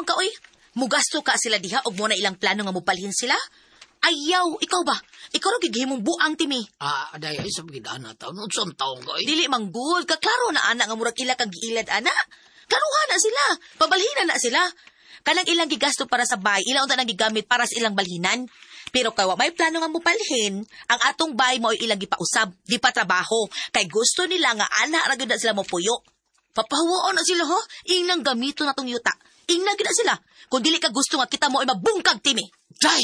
Unsaon ka, oy? Mugasto ka sila diha og mo na ilang plano nga mupalhin sila? Ayaw, ikaw ba? Ikaw ro gigihimong buang timi. Aday, ay sa pagkidaan na taon. Unsan taong ko, eh? Dili manggod, kaklaro na ana nga murag ila kag giilad ana. Klaruhan na sila, pabalhinan na sila. Kanang ilang gigasto para sa bay, ilang unta nang gigamit para sa ilang balhinan. Pero kay wa may plano nga mupalhin, ang atong bay mo ilang gipausab, di pa trabaho, kay gusto nila nga ana ra gyud na sila mopuyo. Papahuon na sila ho, inang gamito na tong yuta. Ingna gyud na sila. Kung dili ka gusto nga kita mo ay mabungkag timi. Day!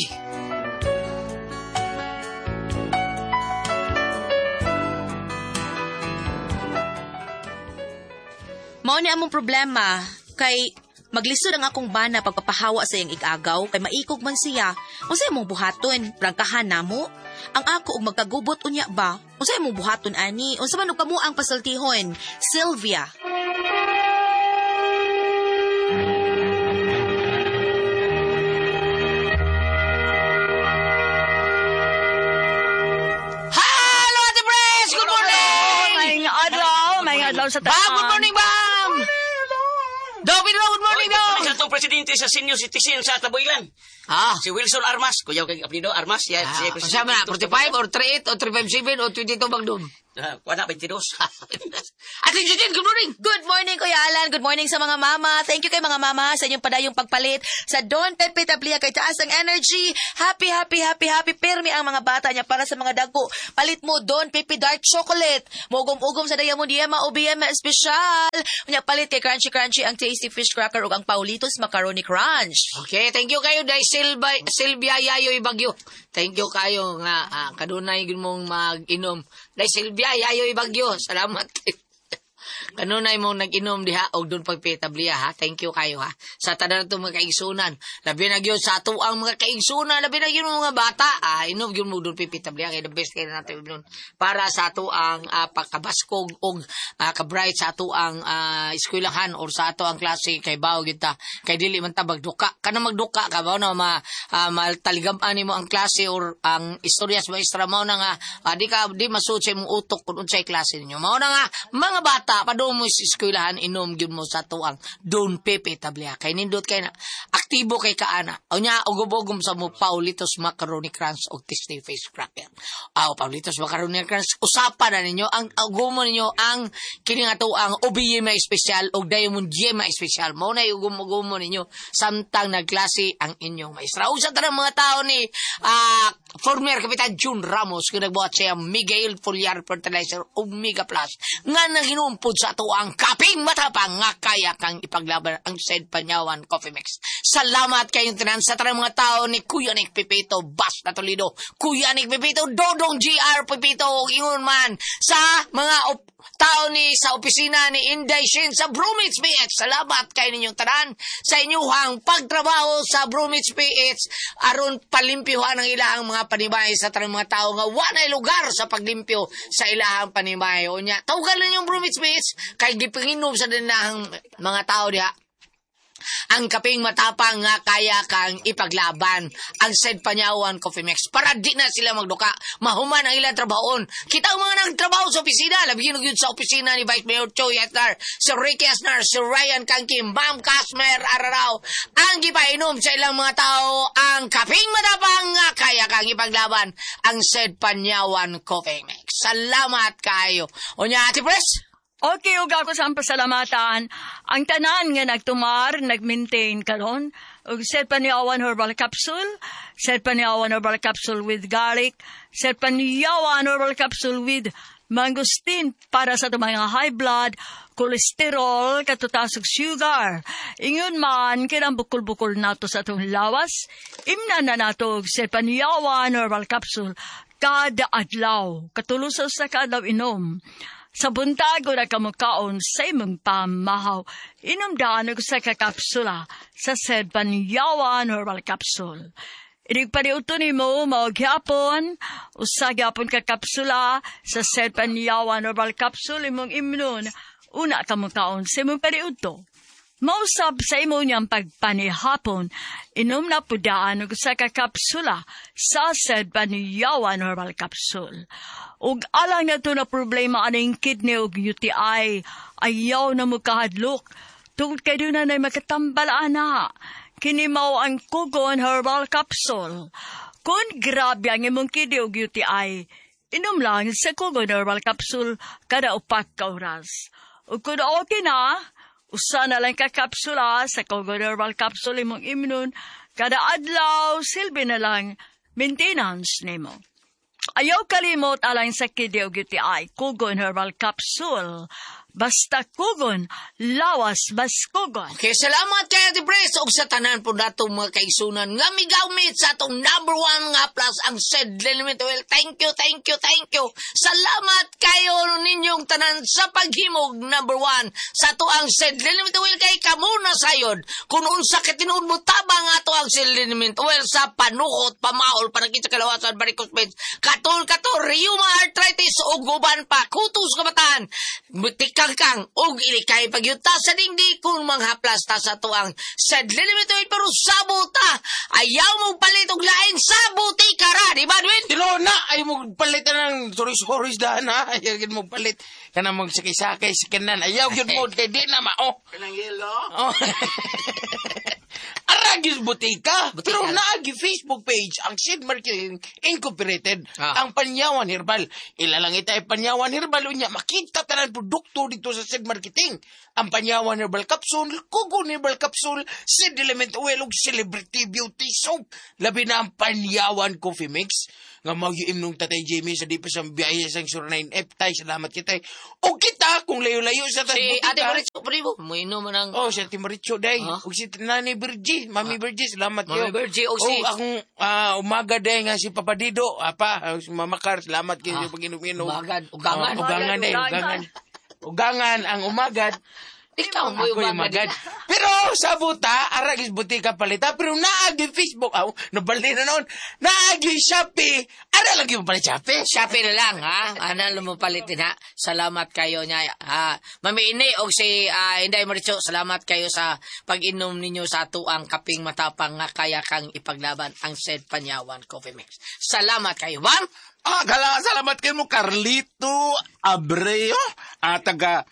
Mao ni among problema, kay maglisod ang akong bana pagpapahawa sa iyang igagaw, kay maikog man siya. Unsay mong buhaton, prangkahan namo? Ang ako ug magkagubot unya ba? Unsay mong buhaton ani? Unsa man og kamo ang pasultihon? Sylvia. Hello, Ate Pres! Good morning! May adlaw sa taas. Good morning, ma'am! Good morning, Kami sa itong presidente sa senior citizen sa Taboylan. Si Wilson Armas. Kuya kay apelido Armas. Siya na, 45 or 38 or 357 or 22 Bagdon. Kuana 22. Ate Judith, good morning! Good morning, Kuya Alan. Good morning sa mga mama. Thank you kay mga mama sa inyong padayong pagpalit. Sa Don Pepe Tablia kay taas ang energy. Happy. Permi ang mga bata niya para sa mga dago. Palit mo Don Pepe Dark Chocolate. Mugom-ugom sa Diamond Yema o BM Special. Unya palit kay Crunchy ang Tasty Fish Cracker ug ang Paulitos Macaroni Crunch. Okay, thank you kayo dahil Silvia Yayoy Bagyo. Thank you kayo nga kadunay gyud mong mag-inom. Dahil Silvia Yayoy Bagyo. Salamat. Kanunay mong nag-inom diha og doon pagpitablia ha. Thank you kayo ha. Sa tanan to mga kaigsunan. Labi na gyud sa ato ang mga kaigsunan, labi na gyud mga bata. Inom gyud mo doon pipitablia kay the best kay natin doon para sa ato ang pagkabaskog og ka-bright sa ato ang eskwelahan or sa ato ang klase kay bawo gyud ta. Kay dili man ta magduka. Kana magduka ka ba na maltaligam-an nimo ang klase or ang istorya sa maestra mao na nga di masud sa imong utok kun unsay klase ninyo. Mao na nga mga bata padung mo sa eskwelahan inom gyud mo sa tuang Don Pepe Tablia kay nindot kay na aktibo kay kaana unya ugom-ugom sa mo Paulitos Macaroni Crunch og Tasty Fish Cracker. Paulitos Macaroni Crunch usapan na ninyo ang ugom ninyo ang kini nga tuang OBM Special og Diamond Yema Special. Mao na ugom-ugom ninyo samtang nagklase ang inyong maestra. Usa ta mga tao ni former Kapitan June Ramos kung nagbuhat siya Miguel Foliar Fertilizer og Mega Plus nga naginumpod sa ato ang kaping matapang nga kaya kang ipaglaban ang said Panyawan Coffee Mix. Salamat kayong tanan sa tanang mga tao ni Kuya Nick Pipito Bas na Toledo, Kuya Nick Pipito Dodong GR Pipito og ingon man sa mga tao ni sa opisina ni Inday Shin sa Bromwich PH. Salamat kayo ninyong tanan sa inyong pagtrabaho sa Bromwich PH aron palimpyuhan ang ilahang mga panimay sa tanang mga tao nga wanay lugar sa paglimpyo sa ilahang panimay. O nya tawgan ninyong Bromwich PH kay gipanginom sa dinahang mga tao diha ang kaping matapang nga kaya kang ipaglaban ang said Panyawan Coffee Mix para di na sila magduka mahuman ang ilang trabahon. Kita ang mga nagtrabaho sa opisina, labing yun sa opisina ni Vice Mayor Choy Asnar, si Ricky Asnar, si Ryan Kangkim, Ma'am Casmer Araraw ang gipainom sa ilang mga tao ang kaping matapang nga kaya kang ipaglaban ang said Panyawan Coffee Mix. Salamat kayo. O nya Ate Pres? Okay, ug ako sa pasalamatan. Ang tanan nga nagtumar, nag-maintain karon. Ug set Panyawan Herbal Capsule, set Panyawan Herbal Capsule with garlic, set Panyawan Herbal Capsule with mangosteen para sa mga high blood, cholesterol, katutasog sugar. Ingon man, kinang bukol-bukol nato sa itong lawas. Imna na nato set Panyawan Herbal Capsule kada adlaw. Katuluso sa kada inom. Sa buntag o na kamukaon sa imong pamahaw, inumdaan ko sa kakapsula sa said Panyawan Herbal Capsule. Inigpariuto ni mo maughapon, usaghapon kakapsula sa said Panyawan Herbal Capsule imong imnon, una kamukaon sa imong pariuto. Mausap sa imo niyang pagpanihapon, inom na pudaan og sa kakapsula sa said Panyawan Herbal Capsule. Ug alang na to na problema aning kidney ug UTI, ayaw na mo kahadlok. Tungod kay doon na makatambal ana. Kini mao ang Kugon Herbal Capsule. Kung grabe ang imong kidiog UTI, inom lang sa Kugon Herbal Capsule kada 4 ka oras. O kung okay na, usa na lang ka kapsula sa Kugon Herbal Capsule imong imnon, kada adlaw silbi na lang maintenance nimo. Ayaw kalimot alang sa kidiog UTI, Kugon Herbal Capsule. Basta Kugon, lawas bas Kugon. Okay, salamat kay Ate Pres og sa tanan po natong mga kaisunan nga migamit sa atong number 1 nga plus ang SED Liniment Oil. Thank you. Salamat kayo ninyong tanan sa paghimog number 1 sa ato ang SED Liniment Oil kay kamo na sayod. Kung unsa ka tinuod mo tabang ato ang SED Liniment Oil sa panuhot, pamaol, panakit sa kalawasan, varicose veins, katol, rheuma arthritis ug uban pa, kutos kamatahan, kang og ilikay pagyuta sa dingdi kung manghaplas ta sa tuang SED Liniment Oil pero sabuta ayaw mong palit og lain sabuti kara di ba Edwin? Tilo na ay mo palit ng soris dahan ha ayaw gid mo palit kana mong sakay-sakay sa kanan ayaw gid mo kay di na mao Kanang yelo. oh. Aragis butika. Pero naagi Facebook page ang SED Marketing Incorporated ang Panyawan Herbal. Ilalangit ay Panyawan Herbal unya makita tanan produkto dito sa SED Marketing. Ang Panyawan Herbal Capsule, Kugon Herbal Capsule, SED Element Oil ug Celebrity Beauty Soap. Labi na ang Panyawan Coffee Mix nga magyuim nung Tatay Jamie sa di pa sa biyahe sang Sur 9F tay salamat kita. O kita kung layo-layo sa tas Si butika. Ate Maricho primo mo inom man ang Oh, si Ate Maricho day. Ug si Nanay Virgie, Mami Virgie, salamat Mami kayo. Virgie, og si- akong umaga day nga si Papa Dido, si Mama Car, salamat kayo sa pag-inom-inom. Umagad, ugangan. Ugangan day, ugangan. Ugangan ang umagad. Ikaw mo Ako yung magad. Pero sa buta, aragis butika palita. Pero naagi Facebook. Nabali na noon. Naagi Shopee. Ara lagi mo pala Shopee. Shopee na lang, ha? Ano mo palitin, ha? Salamat kayo niya. Mami Ini o si Inday Maricho, salamat kayo sa pag-inom ninyo sa tuang kaping matapang nga kaya kang ipaglaban ang SED Panyawan Coffee Mix. Salamat kayo, ma'am. Salamat kayo mo, Carlito Abreu. Taga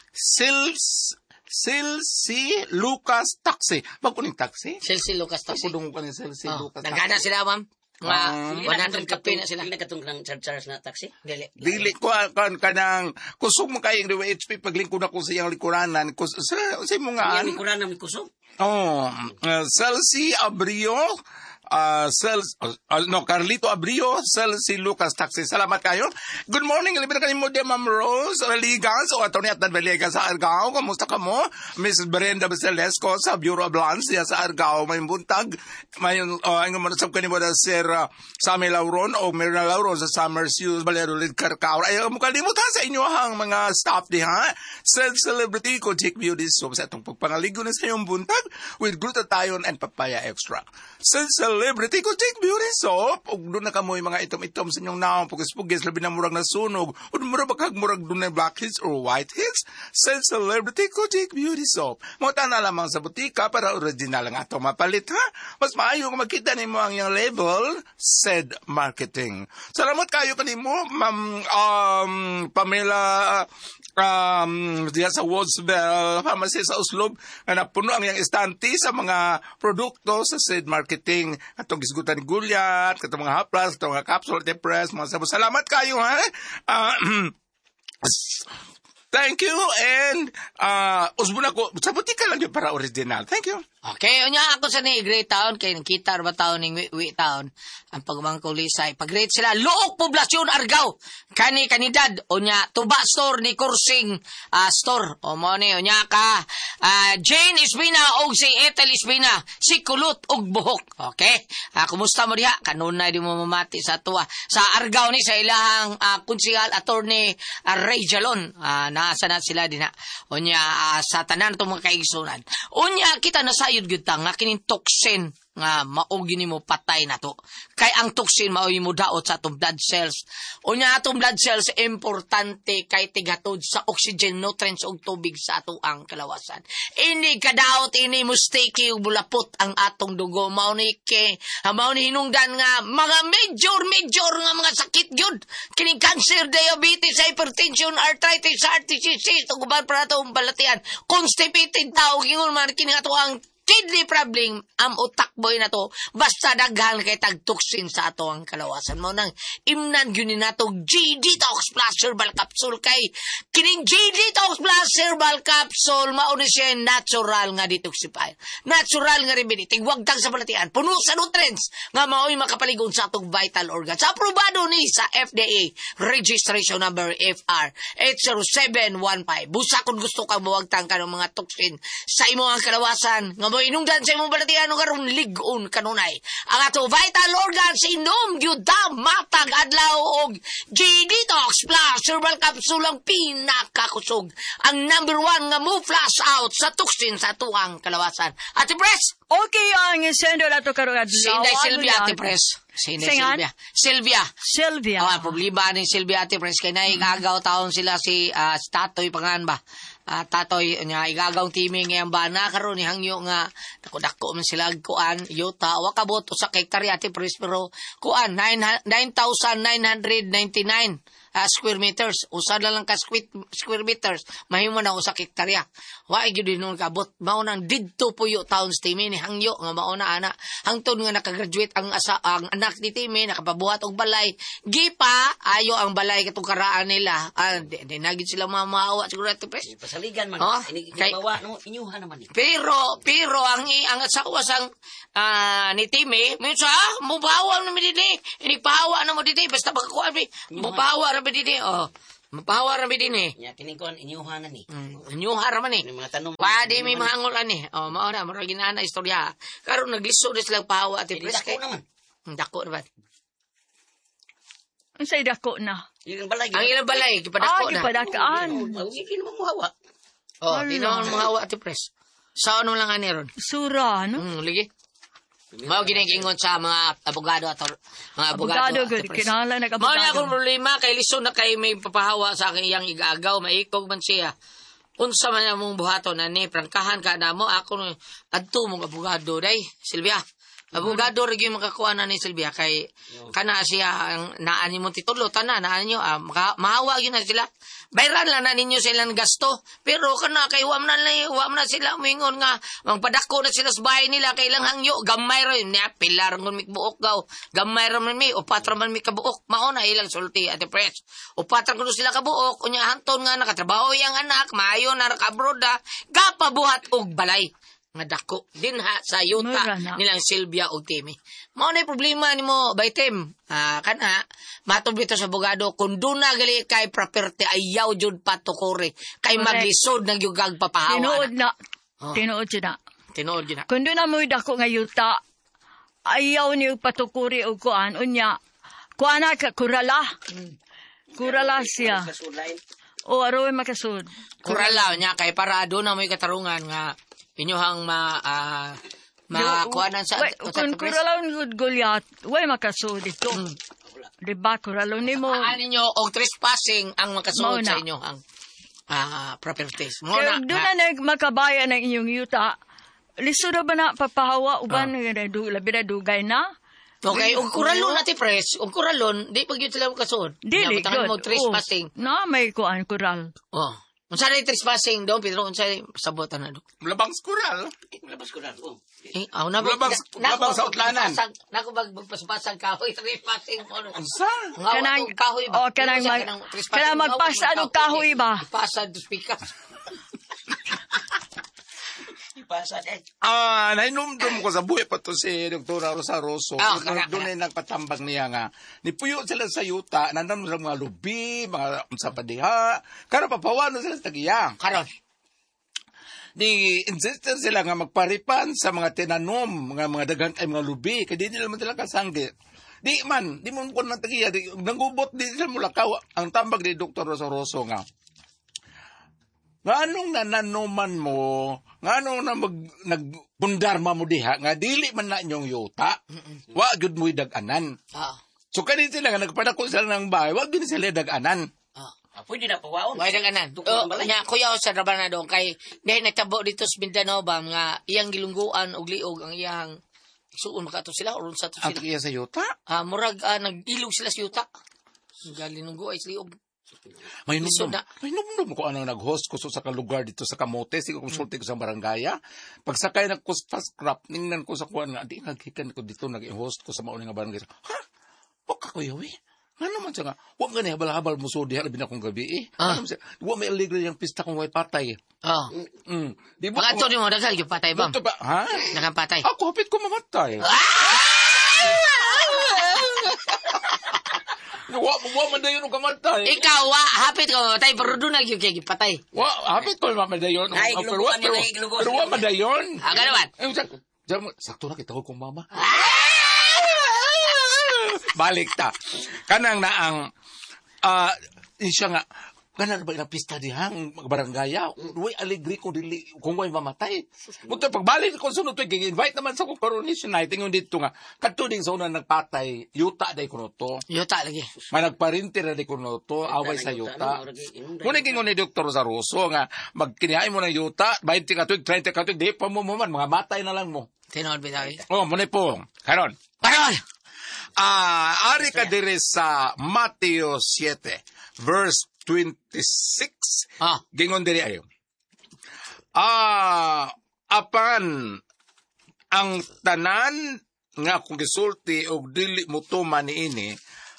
Silsi Lucas Taxi. Bago ng taxi? Silsi Lucas Taxi. Pudong ko ng Silsi Lucas Taxi. Nagana sila, ma'am. Mga 100 kape na sila. Hindi na katong charge na taxi. Dili ko kanang kusog mo kayong HP paglingkod ako sa iyang likuranan sa mo nga Ang likuran namin kusog. Celsi Abrio Carlito Abrio, si Lucas Taxi. Salamat kayo. Good morning. Libre ka ni mo, Ma'am Rose Religas o Atty. Atnan Villegas sa Argao. Kamusta ka mo? Miss Brenda Baselesco sa Bureau of Lands sa Argao. May buntag. May ang manusap ka ni mo na Sir Sammy Lauron o Mirna Lauron sa Summer Shoes Valero Lid Carcaor. Ay, mukalimutan sa inyo ang mga staff di ha. Celebrity ko Jake Beauty Soap sa itong pagpangaligo na sa iyong buntag with glutathione and papaya extra. Celebrity ko Jake Beauty Soap. Ug doon na kamoy mga itom-itom sa inyong naong pugis-pugis labi na murag na sunog. Ug murag murag doon na blackheads or whiteheads. Celebrity ko Jake Beauty Soap. Mota na lamang sa butika para original ang ato mapalit ha. Mas maayo kung makita nimo ang iyong label SED Marketing. Salamat kayo kanimo Ma'am Pamela diya sa Woodsville Pharmacy sa Oslob na napuno ang iyang estante sa mga produkto sa SED Marketing. Atong gisgutan ni Gulyat, katong mga haplas, katong mga capsule, depress, mga sabon. Salamat kayo, ha? Thank you, and usbon ako, sa butika lang yun para original. Thank you. Okay, unya ako sa ni Great Town, kay nakita ba taon ning Wi Town, ang pagmangkong lisay. Pag-rate sila, luok poblasyon Argao, kanidad, unya, tuba store ni Kursing store. O mo ni, unya ka, Jane Isbina o si Ethel Isbina, si Kulot og Buhok. Okay? Kumusta mo diha? Kanunay di mo mamati sa tuwa. Sa Argao ni, sa ilahang konsigal, attorney Ray Jalon, nasa na sila din ha. Unya, sa tanan itong mga kaigsunan. Unya, kita na sayod gyud ta nga kining toxin nga maugi nimo patay na to. Kay ang toxin maugi mo daot sa atong blood cells. Unya atong blood cells importante kay tigatod sa oxygen, nutrients ug tubig sa ato ang kalawasan. Ini kadaot ini mo sticky ug bulapot ang atong dugo. Mao ni hinungdan nga mga major nga mga sakit gyud. Kining cancer, diabetes, hypertension, arthritis, RTCC, ug uban para atong balatian. Constipated tao gingon man kining ato ang kidney problem, am utak boy na to, basta daghan kay tagtuksin sa ato ang kalawasan mo nang imnan gyud na to G-Detox Plus Herbal Capsule kay kining G-Detox Plus Herbal Capsule mao ni siya natural nga detoxifier, natural nga remedy, tigwagtang sa balatian, puno sa nutrients nga mao'y makapaligon sa atong vital organs. Aprobado ni sa FDA registration number FR 80715. Busa kung gusto kang mawagtang ka ng mga toxin sa imo ang kalawasan nga inungdan sa imong balatian karon ligon kanunay ang ato vital organs inom gyud matag adlaw og G-Detox Plus Herbal Capsule ang pinakakusog, ang number 1 nga mo flush out sa toxin sa tuang kalawasan. Ate Pres, okay ang sendo nato karon adlaw. Sinday Silvia Ate Pres. Silvia. Ang problema ni Silvia Ate Pres kay naigagaw taon sila si Tatoy Pangan ba. Tatoy nya igagaw timing yang bana karon ni hangyo nga dako man sila kuan yuta wa kabot usa ka hektarya Ate Pres pero kuan 9,999 square meters, usa na lang ka square meters, mahimo na usa ka hektarya. Wa gyud nun kabot, mao nang didto puyo towns timi ni hangyo nga mao na ana. Hangtod nga nakagraduate ang anak ni timi nakapabuhat og balay. Gipa ayo ang balay katong karaan nila. Di nagid sila mamaawa siguro Ate Pres. Pasaligan man. Ini bawa no inyuhan naman ni. Pero ang asawa sang ni timi, minsa mo bawa na mi dinhi. Ini pahawa na mo dinhi basta bakakuan mi. Mo bawa ra dini mapahawa ra dini nya kining kon inyuhan na ni inyuhan ra man ni mga tanong di mi mahangol ani mao na mura ginana istorya karon nagliso dis lang pahawa Ate Pres kay naman dako ra ba unsay dako na ilang balay ang ilang balay gipadako na gipadakaan sige naman muhawa di naman muhawa Ate Pres sa ano lang ani ron sura no ligi mao ginigingon sa mga abogado at mga abogado gud kinahanglan mao na nag-abogado. akong problema kay lisod na kay may papahawa sa akin iyang igagaw maikog man siya unsa man among buhaton ani prangkahan ka namo ako adto mong abogado day Silvia abogado ra gyud makakuha na ni Silvia kay kana siya ang naani mo titulo tanan naani nyo mahawa gyud na sila bayran lang na ninyo silang gasto pero kana kay wa man na sila mingon nga magpadako na sila sa bahay nila kay lang hangyo gamay ra yun pilar ngon mi buok gaw gamay ra man mi upat ra man mi kabuok mao na ilang sulti Ate Pres upat ra kuno sila kabuok unya hanton nga nakatrabaho yang anak maayo na abroad gapabuhat og balay nga dako dinha sa yuta nilang Silvia og Timi. Mao na problema nimo Baytem. Kana matubito sa abogado kun duna gali kay property ayaw jud patukore kay maglisod nang yugag papahawa. Tinuod na. Kun duna mo dako nga yuta ayaw ni patukuri og kuan unya. Kuana ka kurala. Kurala siya. O aroy makasud. Kurala nya kay parado na mo'y katarungan nga inyuhang makuanan sa kung kuralon gud Goliath way makasud ito diba kuralon nimo ani nyo og trespassing ang makasud sa inyuhang properties mo na doon na nagmakabayan ng inyong yuta lisod ba na papahawa uban labi na dugay na okay og kuralon Ate Pres og kuralon di pag yun sila makasud dili mo trespassing na may kuan kural unsa na trespassing do Pedro unsa sabotan na do Labang skural. labas ko na Labang sa utlanan. Nako magpaspasan kahoy trespassing mo Unsa? kanang kahoy ba kanang magpasa og kahoy ba pasa dos pikas ipasa Nainumdum ko sa buhay pa to si Dr. Rosa Rosso. Doon ay nagpatambang niya nga. Nipuyo sila sa yuta, nandun sa mga lubi, mga sa padiha. Kaya papawano sila sa tagiya. karon Di insistent sila nga magparipan sa mga tinanom, mga dagang ay mga lubi. Kaya di naman sila kasanggi. Di mo ko ng tagiya. Nangubot di sila mulakaw. Ang tambag ni Dr. Rosa Rosso nga. Nganong nananuman mo, nganong na nagpundarma mo diha, nga dili man na inyong yuta, wa gyud mo'y dag-anan. So kanina sila nga nagpadako sila ng bahay, wa gyud sila dag-anan. Pwede na pawaon. Why nag-anan? Kanya, kuya sa Rabanado, kay dahil nagtabo dito sa Mindanao ba, mga iyang gilungguan o liog, ang iyang suon makato sila, o sa to sila. Ang iya sa yuta? Murag, nag-ilog sila sa yuta. Galinunggo ay liog. May numdum ko ano nag-host ko sa lugar dito sa Kamote, sige konsulti ko sa barangaya. Pagsakay na ko sa fast crop, ningnan ko sa kuwan nga, di nagkikan ko dito, nag-host ko sa mauna nga barangaya. Ha? Huwag ka kuya, we? Nga naman siya nga, huwag nga na habal-habal mo so diha, labing akong gabi eh. Huwag may aligre yung pista kung may patay. Pagkato ni mo, daghal yung patay ba? Ha? Nagang patay. Ako, hapit ko mamatay. Wa madayon ang kamatay. Ikaw, hapit ko mamatay, pero doon nagyong kaya patay. Hapit ko madayon. Pero wa madayon. Gano'n ba? Sakto na kita ko kong mama. Balik ta. Kanang na ang siya nga kanang ba ilang pista dihang barangaya. Uy, aligri ko dili kung way mamatay. Muto pagbalik ko sunod to invite naman sa coronation night ingon dito nga kadto ding sa una nagpatay yuta day kuno to. Yuta lagi. Managparinti na day kuno to away sa yuta. Kuno gingon ni Dr. Zaroso nga magkinihay mo ng yuta 20 ka 30 ka di pa mo man mga matay na lang mo. Tinod bitaw. Mo ni po. Karon. Ari ka dire sa Mateo 7, verse 26. Gingon diri ayo. Apan ang tanan nga kung gisulti og dili mo tuman niini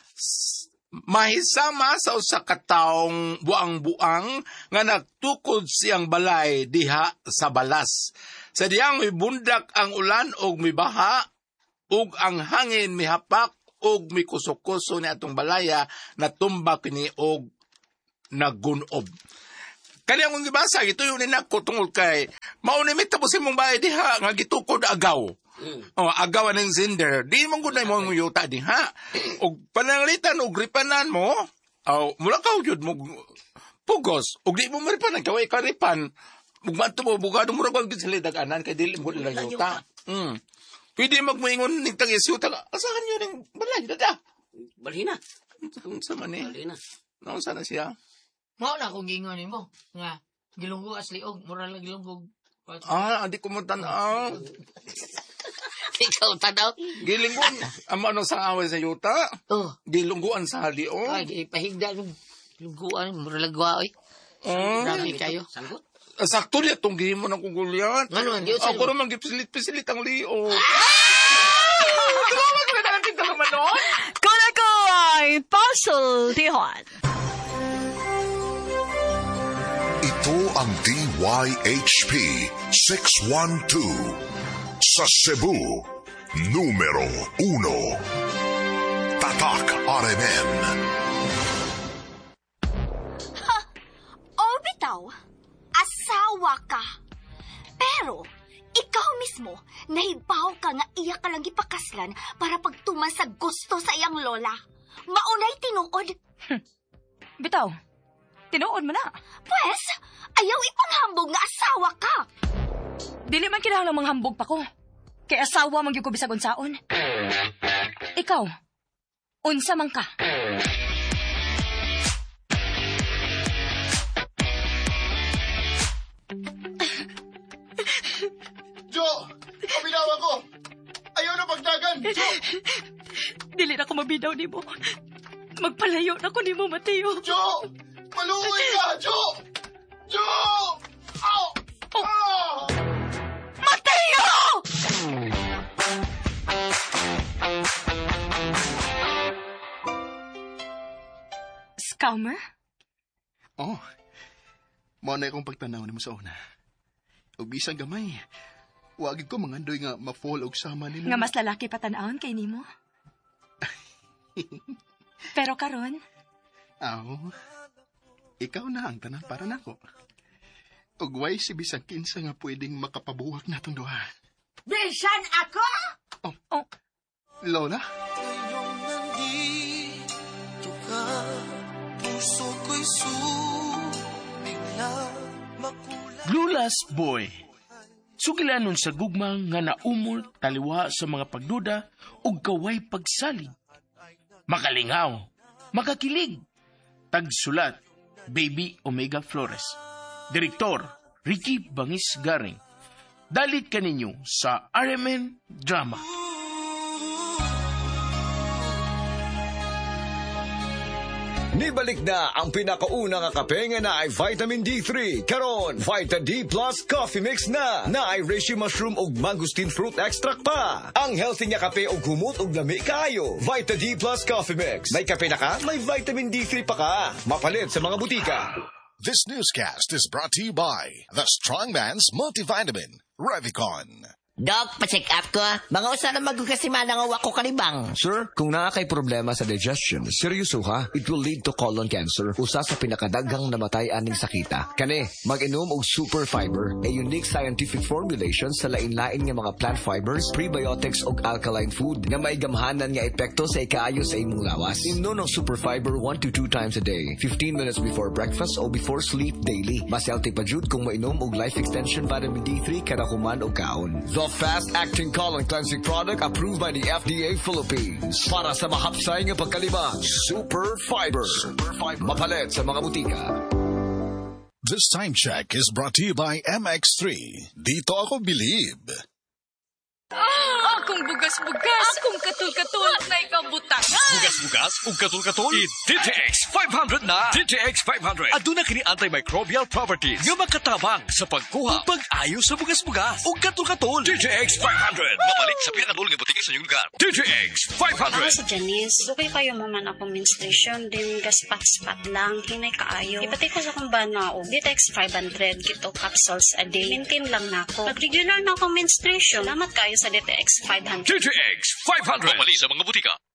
mahisama sa usa ka taong buang-buang nga nagtukod siyang balay diha sa balas. Sa diyang mibundak ang ulan og mibaha ug ang hangin mihapak ug mikuso-kuso ni atong balaya natumba kini og nagunob. Kani ang gibasa ito yung ninako tungod kay mao ni mitapos imong bahay diha nga gitukod agaw. Agaw ning zinder. Di man gud na imong yuta diha. Og pananglitan og ripanan mo, mula ka jud mo pugos. Og di mo maripanan kaway karipan. Ug madto mo bugado mura pag sila dag-anan kay dili mo lang yuta. Pwede magmoingon ning tag-isyuta. Asahan niyo ning balay dada. Balhina. Sa man eh. Balhina. Naon sana siya? Mao na akong gingon nimo nga gilunggo asliog mura lang gilunggo. Andi ko mo tan-aw. Ikaw tanaw. Gilinggon ano sa away sa yuta? Gilungguan sa halion. Ay pahigda nung lungguan mura lang gwa oy. Dami kayo. Sanggot. Sakto niya itong gihimo ng kugulyan. Ano man, Diyos. Ako naman gipisit-pisit ang liog. Kung ako ay puzzle, Tihon. Ito ang DYHP 612 sa Cebu, numero 1. Tatak RMN. Bitaw, asawa ka. Pero, ikaw mismo, nahibaw ka nga iya ka lang ipakaslan para pagtuman sa gusto sa iyang lola. Maunay tinuod. Bitaw, tinuod mo na. Pwes, ayaw ipanghambog nga asawa ka. Dili man kinahanglang manghambog pa ko. Kay asawa man gyud ko bisag unsaon. Ikaw, unsa man ka? Jo! Pabinawa ko! Ayaw na pagdagan! Jo! Dili na ko mabidaw ni mo. Magpalayo na ko ni mo, Mateo. Jo! Maluoy ka! Jo! Jo! Ow! Oh! Mateo! Scammer? Mao na akong pagtanaw ni mo sa una. O bisang gamay. Wagid ko mangandoy nga ma-fall og sama nimo. Nga mas lalaki pa tan-awon kay nimo. Pero karon, ikaw na ang tanan para nako. Ug way si bisang kinsa nga pwedeng makapabuwak natong duha. Bisan ako? Lola? Puso ko'y sumigla Glulas Boy. Sugilanon sa gugmang nga naumol taliwa sa mga pagduda ug kaway pagsalig. Makalingaw, makakilig. Tagsulat, Baby Omega Flores. Direktor, Ricky Bangis Garing. Dalit kaninyo sa RMN Drama. Nibalik na ang pinakauna nga kape nga na ay vitamin D3. Karon, Vita D Plus Coffee Mix na ay reishi mushroom ug mangosteen fruit extract pa. Ang healthy nga kape ug humot ug lami kaayo. Vita D Plus Coffee Mix. May kape na ka, may vitamin D3 pa ka. Mapalit sa mga butika. This newscast is brought to you by the Strongman's Multivitamin, Revicon. Doc, pa-check up ko. Mga usa na magkasimana nga wako kalibang. Sir, kung naa kay problema sa digestion, seryoso ha, it will lead to colon cancer, usa sa pinakadaghang namatay aning sakita. Kani, mag-inom og Super Fiber, a unique scientific formulation sa lain-lain nga mga plant fibers, prebiotics ug alkaline food nga may gamhanan nga epekto sa ikaayo sa imong lawas. Inom ng Super Fiber 1 to 2 times a day, 15 minutes before breakfast o before sleep daily. Mas healthy pa jud kung mainom og life extension vitamin D3 kada human og kaon. Fast-acting colon cleansing product approved by the FDA Philippines. Para sa mahapsay nga pagkalibang, Super Fiber. Mapalit sa mga butika. This time check is brought to you by MX3. Dito ako believe. Akong bugas-bugas, akong katul-katul, na ikabutang. Bugas-bugas ug katul-katul, DTX 500 na. DTX 500. Aduna kini antimicrobial properties nga makatabang sa pagkuha ug pag-ayo sa bugas-bugas ug katul-katul. DTX 500. Mabalik sa pinakadulong nga butika sa inyong lugar. DTX 500. Ako si Janice. Sukay kayo man ako menstruation, din gaspat-spat lang, hinay kaayo. Ipatay ko sa kong banao. DTX 500, gito capsules a day. Maintain lang na ako. Pag-regular na ako menstruation, salamat kayo sa DTX 500. DTX 500. Mabalik sa mga butika.